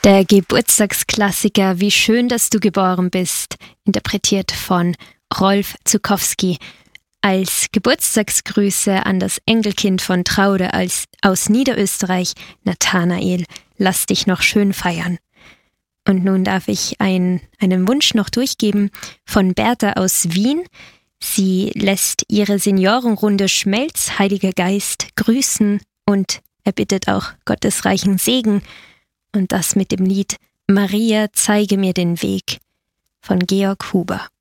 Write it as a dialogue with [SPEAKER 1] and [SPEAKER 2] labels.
[SPEAKER 1] Der Geburtstagsklassiker Wie schön, dass du geboren bist, interpretiert von Rolf Zuckowski. Als Geburtstagsgrüße an das Enkelkind von Traude aus Niederösterreich, Nathanael, lass dich noch schön feiern. Und nun darf ich einen Wunsch noch durchgeben von Bertha aus Wien. Sie lässt ihre Seniorenrunde Schmelz, Heiliger Geist, grüßen und erbittet auch Gottes reichen Segen. Und das mit dem Lied Maria, zeige mir den Weg von Georg Huber.